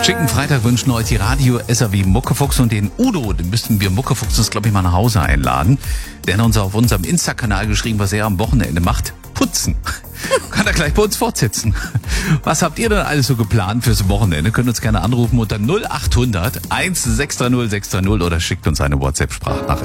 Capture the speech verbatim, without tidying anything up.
Schicken Freitag wünschen euch die Radio S A W Muckefuchs und den Udo, den müssten wir Muckefuchs uns, glaube ich, mal nach Hause einladen. Der hat uns auf unserem Insta-Kanal geschrieben, was er am Wochenende macht. Putzen. Kann er gleich bei uns fortsetzen. Was habt ihr denn alles so geplant fürs Wochenende? Könnt uns gerne anrufen unter null acht hundert eins sechs drei null sechs drei null oder schickt uns eine WhatsApp-Sprachnachricht.